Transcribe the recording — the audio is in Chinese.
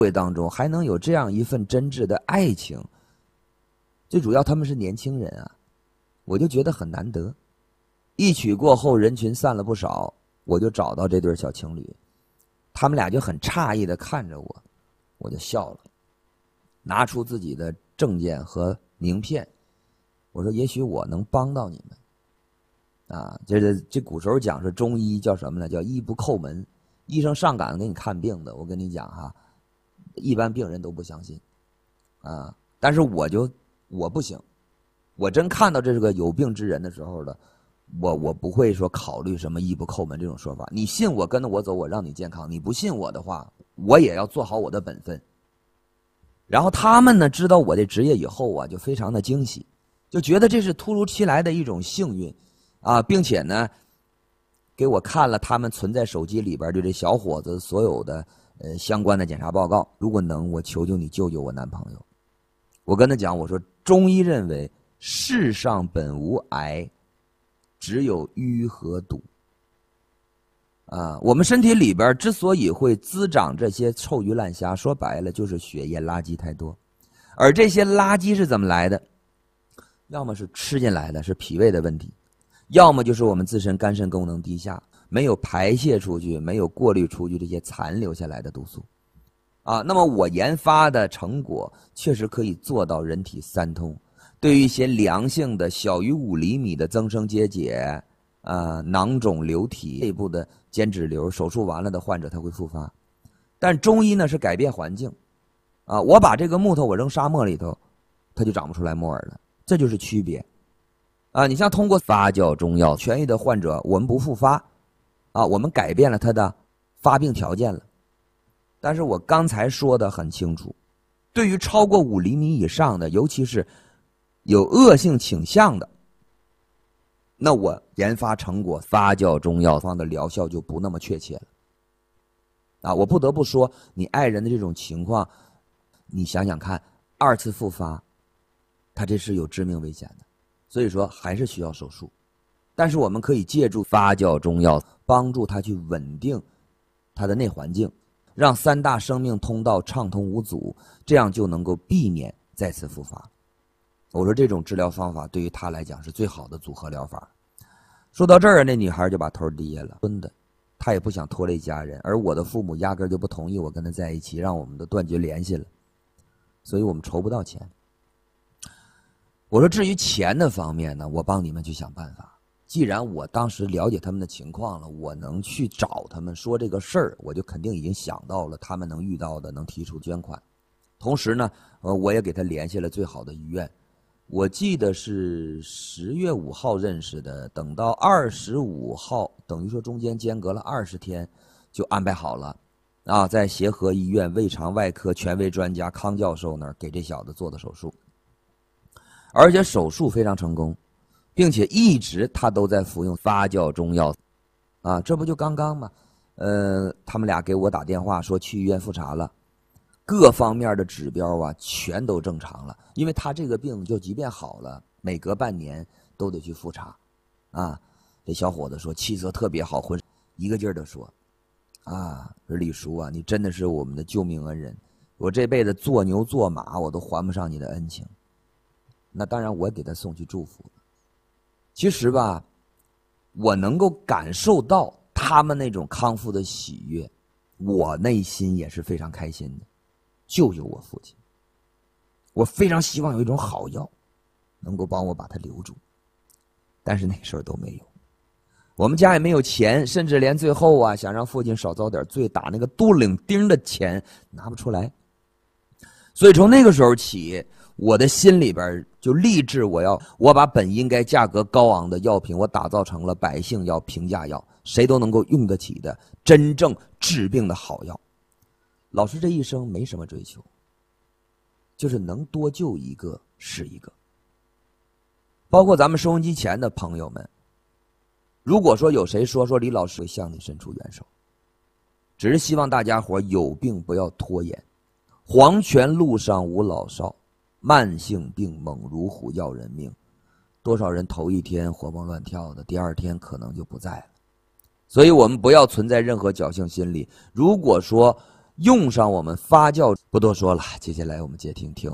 会当中还能有这样一份真挚的爱情，最主要他们是年轻人啊，我就觉得很难得。一曲过后，人群散了不少，我就找到这对小情侣，他们俩就很诧异的看着我，我就笑了，拿出自己的证件和名片，我说也许我能帮到你们。啊，这古时候讲是中医叫什么呢？叫医不叩门。医生上岗给你看病的，我跟你讲哈，一般病人都不相信，啊，但是我不行，我真看到这是个有病之人的时候的，我不会说考虑什么医不叩门这种说法。你信我，跟着我走，我让你健康；你不信我的话，我也要做好我的本分。然后他们呢，知道我的职业以后啊，就非常的惊喜，就觉得这是突如其来的一种幸运。啊，并且呢，给我看了他们存在手机里边对这小伙子所有的相关的检查报告。如果能，我求求你救救我男朋友。我跟他讲，我说中医认为世上本无癌，只有瘀和堵。啊，我们身体里边之所以会滋长这些臭鱼烂虾，说白了就是血液垃圾太多。而这些垃圾是怎么来的？要么是吃进来的，是脾胃的问题。要么就是我们自身肝肾功能低下，没有排泄出去，没有过滤出去这些残留下来的毒素，啊，那么我研发的成果确实可以做到人体三通，对于一些良性的小于5厘米的增生结节，囊肿瘤体、背部的间质瘤，手术完了的患者他会复发。但中医呢是改变环境，啊，我把这个木头我扔沙漠里头，它就长不出来木耳了，这就是区别。啊，你像通过发酵中药痊愈的患者，我们不复发，啊，我们改变了他的发病条件了。但是我刚才说的很清楚，对于超过5厘米以上的，尤其是有恶性倾向的，那我研发成果发酵中药方的疗效就不那么确切了。啊，我不得不说，你爱人的这种情况，你想想看，2次复发，他这是有致命危险的。所以说还是需要手术，但是我们可以借助发酵中药帮助他去稳定他的内环境，让3大生命通道畅通无阻，这样就能够避免再次复发。我说这种治疗方法对于他来讲是最好的组合疗法。说到这儿，那女孩就把头低下了，真的，她也不想拖累家人，而我的父母压根就不同意我跟她在一起，让我们都断绝联系了，所以我们筹不到钱。我说至于钱的方面呢，我帮你们去想办法。既然我当时了解他们的情况了，我能去找他们说这个事儿，我就肯定已经想到了他们能遇到的，能提出捐款。同时呢，我也给他联系了最好的医院。我记得是10月5号认识的，等到25号，等于说中间间隔了20天，就安排好了。啊，在协和医院胃肠外科权威专家康教授那儿给这小子做的手术。而且手术非常成功，并且一直他都在服用发酵中药，啊，这不就刚刚吗？他们俩给我打电话说去医院复查了，各方面的指标啊全都正常了。因为他这个病就即便好了，每隔半年都得去复查，啊，这小伙子说气色特别好，一个劲儿的说，啊，说李叔啊，你真的是我们的救命恩人，我这辈子做牛做马我都还不上你的恩情。那当然我给他送去祝福。其实吧，我能够感受到他们那种康复的喜悦，我内心也是非常开心的。救救我父亲，我非常希望有一种好药能够帮我把他留住，但是那时候都没有。我们家也没有钱，甚至连最后啊想让父亲少遭点罪，打那个多领丁的钱拿不出来。所以从那个时候起，我的心里边就立志，我把本应该价格高昂的药品，我打造成了百姓药、平价药，谁都能够用得起的真正治病的好药。老师这一生没什么追求，就是能多救一个是一个。包括咱们收音机前的朋友们，如果说有谁说李老师会向你伸出援手，只是希望大家伙有病不要拖延。黄泉路上无老少，慢性病猛如虎要人命。多少人头一天活蹦乱跳的，第2天可能就不在了。所以我们不要存在任何侥幸心理。如果说用上我们发酵。不多说了，接下来我们接听听